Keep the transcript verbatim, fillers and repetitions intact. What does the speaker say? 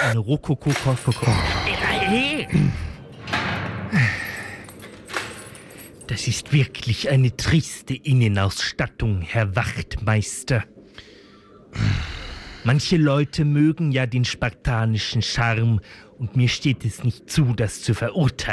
eine Rokoko-Kofoko. Das ist wirklich eine triste Innenausstattung, Herr Wachtmeister. Manche Leute mögen ja den spartanischen Charme und mir steht es nicht zu, das zu verurteilen.